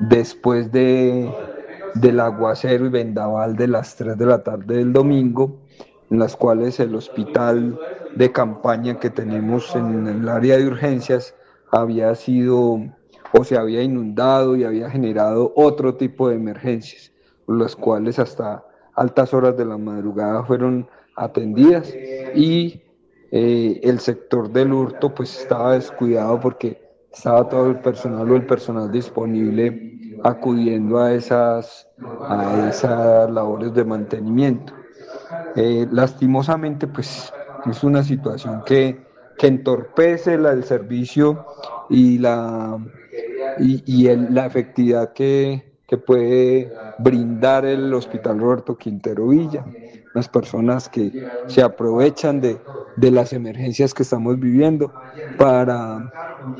después del aguacero y vendaval de las 3 de la tarde del domingo, en las cuales el hospital de campaña que tenemos en el área de urgencias había sido o se había inundado y había generado otro tipo de emergencias, las cuales hasta altas horas de la madrugada fueron atendidas y el sector del hurto pues estaba descuidado porque estaba todo el personal o el personal disponible acudiendo a esas labores de mantenimiento. Lastimosamente pues es una situación que entorpece el servicio y la efectividad que puede brindar el Hospital Roberto Quintero Villa. Las personas que se aprovechan de las emergencias que estamos viviendo para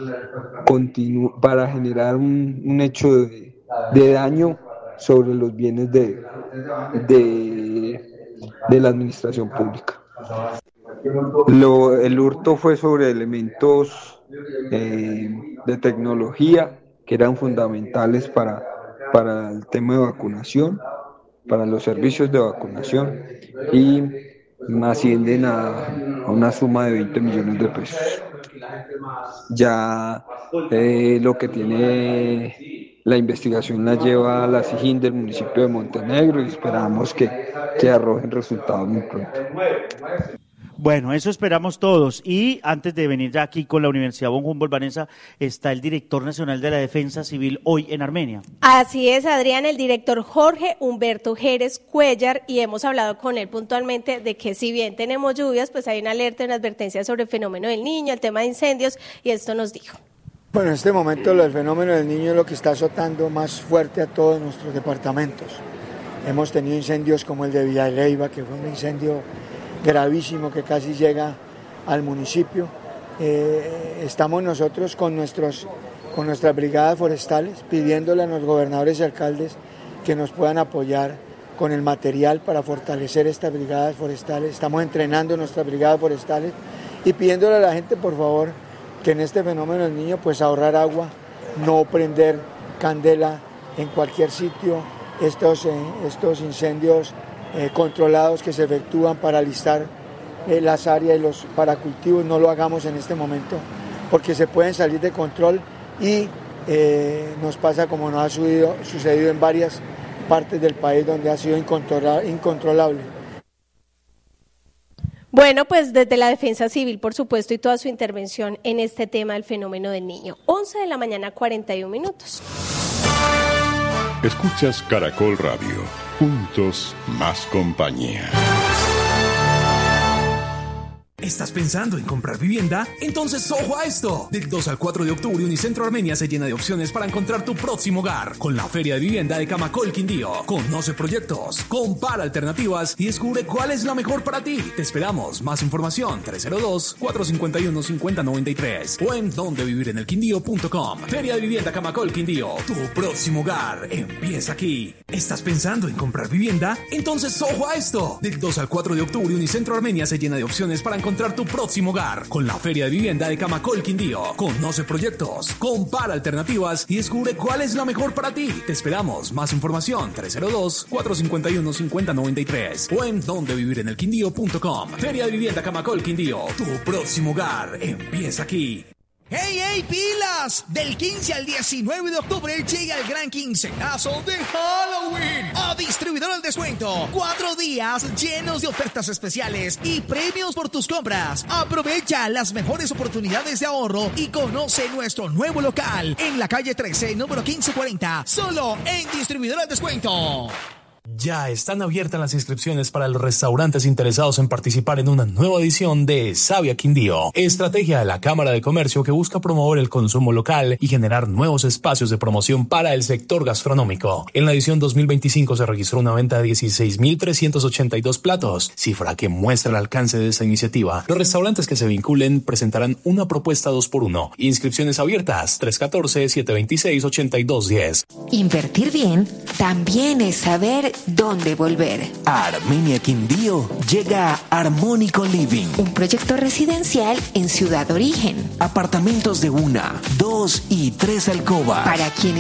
generar un hecho de daño sobre los bienes de la administración pública. El hurto fue sobre elementos de tecnología que eran fundamentales para el tema de vacunación, para los servicios de vacunación, y ascienden a una suma de 20 millones de pesos. Ya lo que tiene la investigación la lleva a la SIJIN del municipio de Montenegro y esperamos que arrojen resultados muy pronto. Bueno, eso esperamos todos. Y antes de venir ya aquí con la Universidad von Humboldt, Vanessa, está el director nacional de la Defensa Civil hoy en Armenia. Así es, Adrián, el director Jorge Humberto Jerez Cuellar, y hemos hablado con él puntualmente de que si bien tenemos lluvias, pues hay una alerta, una advertencia sobre el fenómeno del Niño, el tema de incendios, y esto nos dijo. Bueno, en este momento el fenómeno del Niño es lo que está azotando más fuerte a todos nuestros departamentos. Hemos tenido incendios como el de Villa de Leyva, que fue un incendio gravísimo que casi llega al municipio. Estamos nosotros con nuestras brigadas forestales pidiéndole a los gobernadores y alcaldes que nos puedan apoyar con el material para fortalecer estas brigadas forestales. Estamos entrenando nuestras brigadas forestales y pidiéndole a la gente, por favor, que en este fenómeno del Niño pues ahorrar agua, no prender candela en cualquier sitio. Estos incendios controlados que se efectúan para alistar las áreas y los paracultivos, no lo hagamos en este momento porque se pueden salir de control y nos pasa como nos ha sucedido en varias partes del país donde ha sido incontrolable. Bueno, pues desde la Defensa Civil, por supuesto, y toda su intervención en este tema del fenómeno del Niño. 11 de la mañana, 41 minutos. Escuchas Caracol Radio. Juntos, más compañía. ¿Estás pensando en comprar vivienda? Entonces ¡ojo a esto! Del 2 al 4 de octubre, Unicentro Armenia se llena de opciones para encontrar tu próximo hogar con la Feria de Vivienda de Camacol, Quindío. Conoce proyectos, compara alternativas y descubre cuál es la mejor para ti. Te esperamos. Más información 302-451-5093 o en dondevivirenelquindío.com. Feria de Vivienda Camacol, Quindío. Tu próximo hogar empieza aquí. ¿Estás pensando en comprar vivienda? Entonces ¡ojo a esto! Del 2 al 4 de octubre, Unicentro Armenia se llena de opciones para encontrar tu próximo hogar con la Feria de Vivienda de Camacol, Quindío. Conoce proyectos, compara alternativas y descubre cuál es la mejor para ti. Te esperamos. Más información 302-451-5093 o en dondevivirenelquindío.com. Feria de Vivienda Camacol, Quindío. Tu próximo hogar empieza aquí. ¡Hey, hey, pilas! Del 15 al 19 de octubre llega el gran quincenazo de Halloween a Distribuidor al Descuento. 4 días llenos de ofertas especiales y premios por tus compras. Aprovecha las mejores oportunidades de ahorro y conoce nuestro nuevo local en la calle 13, número 1540, solo en Distribuidor al Descuento. Ya están abiertas las inscripciones para los restaurantes interesados en participar en una nueva edición de Sabia Quindío, estrategia de la Cámara de Comercio que busca promover el consumo local y generar nuevos espacios de promoción para el sector gastronómico. En la edición 2025 se registró una venta de 16.382 platos, cifra que muestra el alcance de esta iniciativa. Los restaurantes que se vinculen presentarán una propuesta 2x1. Inscripciones abiertas 314-726-8210. Invertir bien también es saber dónde volver. A Armenia, Quindío llega Armónico Living, un proyecto residencial en Ciudad Origen. Apartamentos de 1, 2 y 3 alcobas para quienes